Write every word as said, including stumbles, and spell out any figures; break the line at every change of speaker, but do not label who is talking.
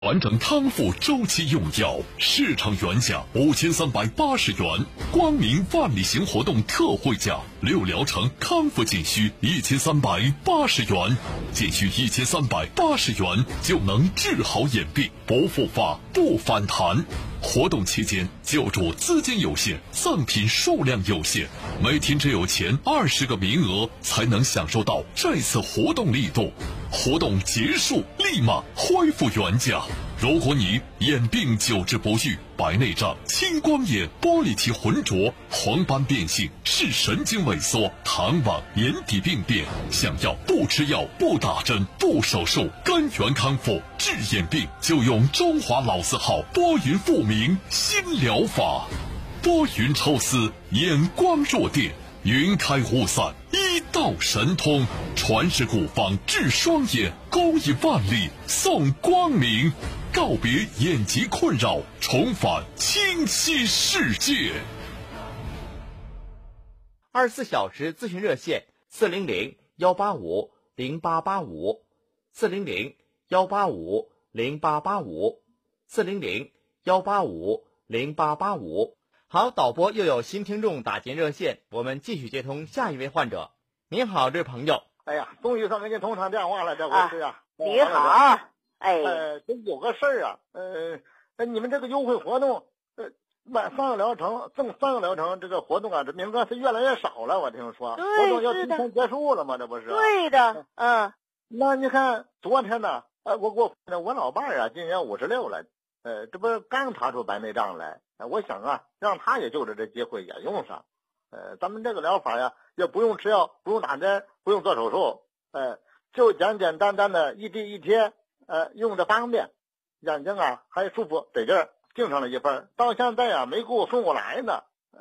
完整康复周期用药，市场原价五千三百八十元，光明万里行活动特惠价，六疗程康复仅需一千三百八十元，仅需一千三百八十元就能治好眼病，不复发不反弹。活动期间，救助资金有限，赠品数量有限，每天只有前二十个名额才能享受到这次活动力度。活动结束立马恢复原价。如果你眼病久治不愈，白内障、青光眼、玻璃体浑浊、黄斑变性、视神经萎缩、糖网、眼底病变，想要不吃药、不打针、不手术，根源康复，治眼病就用中华老字号波云复明新疗法。波云抽丝，眼光弱电，云开雾散，医道神通，传世古方治双眼，公益万里送光明，告别眼疾困扰，重返清晰世界。
二十四小时咨询热线：四零零幺八五零八八五，四零零幺八五零八八五，四零零幺八五零八八五。好，导播又有新听众打进热线，我们继续接通下一位患者。您好，这位朋友。
哎呀，终于算给您通上电话了，这回是啊。
你好，哎，
呃，这有个事儿啊，呃，你们这个优惠活动，呃，买三个疗程赠三个疗程，这个活动啊，这名额是越来越少了，我听说。
对，
活动要提前结束了吗？这不是？
对的，嗯。
那你看昨天呢，呃，我我我老伴儿啊，今年五十六了，呃，这不刚查出白内障来。我想啊，让他也就着这机会也用上，呃，咱们这个疗法呀，也不用吃药，不用打针，不用做手术，呃，就简简单单的一滴一贴，呃，用着方便，眼睛啊还舒服得劲儿，订上了一份，到现在啊没给我送过来呢，